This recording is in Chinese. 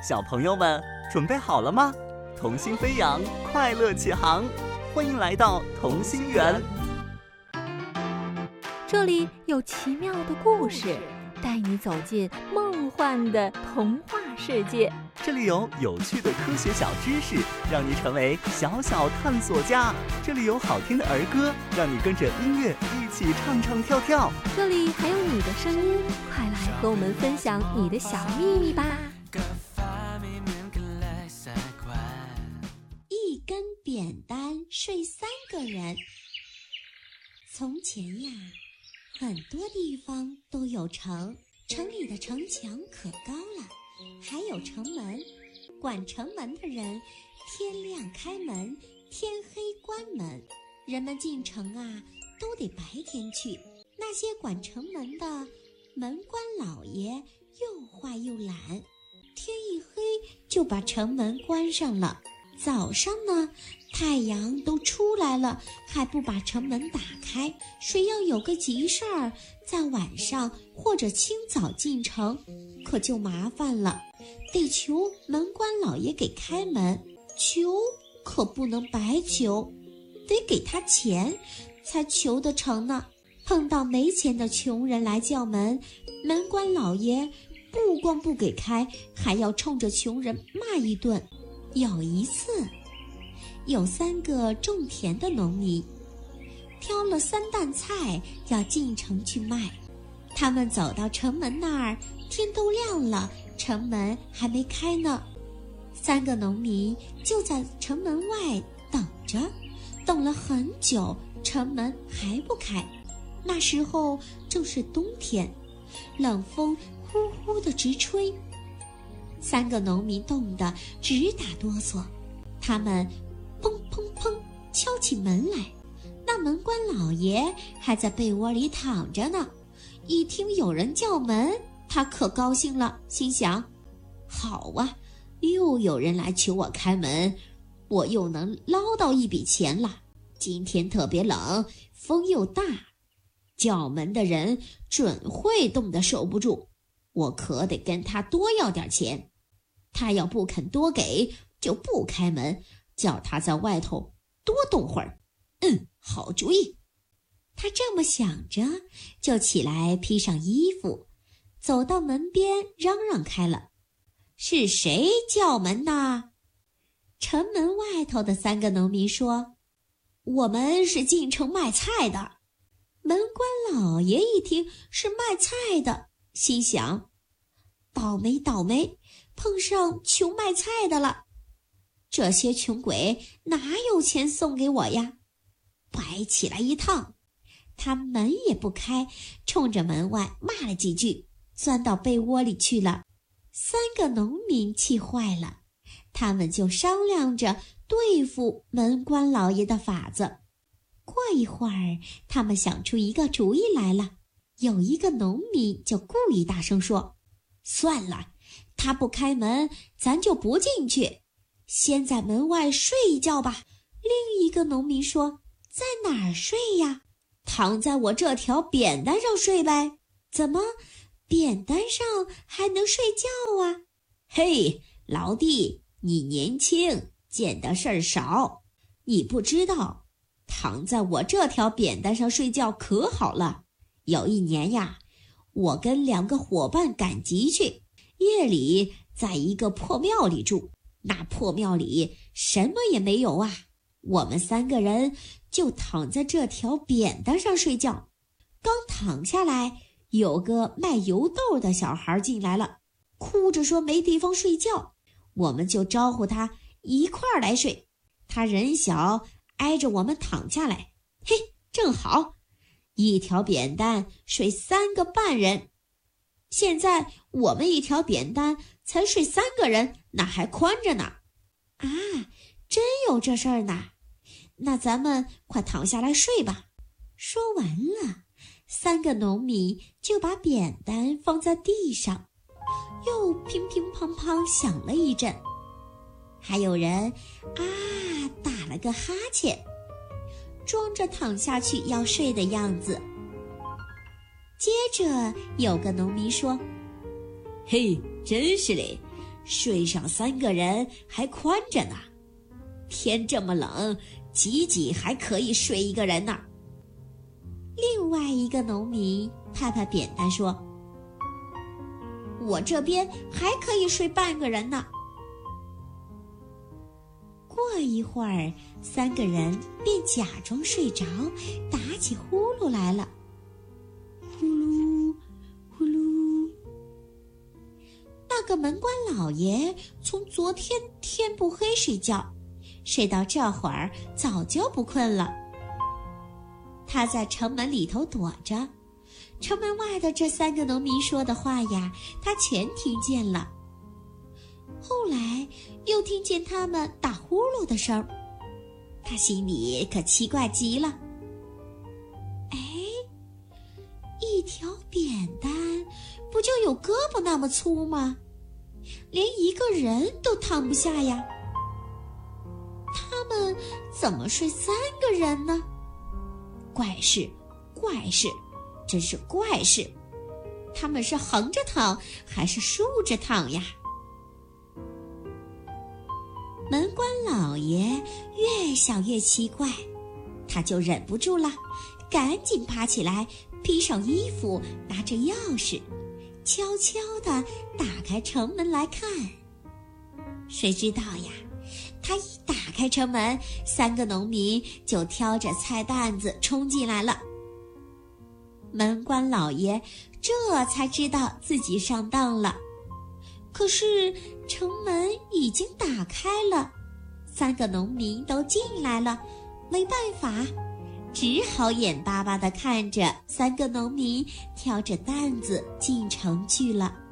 小朋友们准备好了吗？童心飞扬，快乐启航，欢迎来到童心园。 这里有奇妙的故事，带你走进梦幻的童话世界。 这里有有趣的科学小知识，让你成为小小探索家。这里有好听的儿歌，让你跟着音乐一起唱唱跳跳。 这里还有你的声音，快来和我们分享你的小秘密吧。 一根扁担睡3个人。从前呀，很多地方都有城，城里的城墙可高了，还有城门，管城门的人天亮开门，天黑关门。人们进城啊，都得白天去。那些管城门的门官老爷又坏又懒，天一黑就把城门关上了。早上呢，太阳都出来了，还不把城门打开。谁要有个急事儿，在晚上或者清早进城，可就麻烦了，得求门官老爷给开门。求可不能白求，得给他钱才求得成呢。碰到没钱的穷人来叫门，门官老爷不光不给开，还要冲着穷人骂一顿。有一次，有3个种田的农民挑了3担菜要进城去卖。他们走到城门那儿，天都亮了，城门还没开呢。3个农民就在城门外等着，等了很久，城门还不开。那时候正是冬天，冷风呼呼地直吹。3个农民冻得直打哆嗦，他们砰砰砰敲起门来。那门官老爷还在被窝里躺着呢，一听有人叫门，他可高兴了，心想：好啊，又有人来求我开门，我又能捞到一笔钱了。今天特别冷，风又大，叫门的人准会冻得受不住，我可得跟他多要点钱。他要不肯多给，就不开门，叫他在外头多冻会儿。好主意。他这么想着，就起来披上衣服，走到门边嚷嚷开了：是谁叫门呢？城门外头的3个农民说：我们是进城卖菜的。门官老爷一听是卖菜的，心想：倒霉倒霉，碰上穷卖菜的了。这些穷鬼哪有钱送给我呀？白起来一趟。他门也不开，冲着门外骂了几句，钻到被窝里去了。3个农民气坏了，他们就商量着对付门官老爷的法子。过一会儿，他们想出一个主意来了。有一个农民就故意大声说：算了，他不开门，咱就不进去，先在门外睡一觉吧。另一个农民说：在哪儿睡呀？躺在我这条扁担上睡呗。怎么，扁担上还能睡觉啊？嘿，老弟，你年轻，见的事儿少，你不知道，躺在我这条扁担上睡觉可好了。有一年呀，我跟2个伙伴赶集去，夜里在一个破庙里住。那破庙里什么也没有啊，我们3个人就躺在这条扁担上睡觉。刚躺下来，有个卖油豆的小孩进来了，哭着说没地方睡觉。我们就招呼他一块儿来睡。他人小，挨着我们躺下来，嘿，正好，一条扁担睡3个半人。现在我们一条扁担才睡3个人，那还宽着呢。啊，真有这事儿呢。那咱们快躺下来睡吧。说完了，3个农民就把扁担放在地上，又乒乒乓乓响了一阵。还有人打了个哈欠，装着躺下去要睡的样子。接着有个农民说：嘿，真是嘞， 睡上3个人还宽着呢。天这么冷，吉吉还可以睡1个人呢。另外一个农民拍拍扁担说：我这边还可以睡半个人呢。过一会儿，3个人便假装睡着，打起呼噜来了。呼噜呼噜。那个门官老爷从昨天天不黑睡觉，睡到这会儿早就不困了。他在城门里头躲着，城门外的这3个农民说的话呀，他全听见了。后来又听见他们打呼噜的声，他心里可奇怪极了。哎，一条扁担不就有胳膊那么粗吗？连1个人都躺不下呀。他们怎么睡3个人呢？怪事，怪事，真是怪事！他们是横着躺还是竖着躺呀？门官老爷越想越奇怪，他就忍不住了，赶紧爬起来，披上衣服，拿着钥匙，悄悄地打开城门来看。谁知道呀，他一打开城门，3个农民就挑着菜担子冲进来了。门官老爷这才知道自己上当了，可是城门已经打开了，3个农民都进来了，没办法，只好眼巴巴地看着3个农民挑着担子进城去了。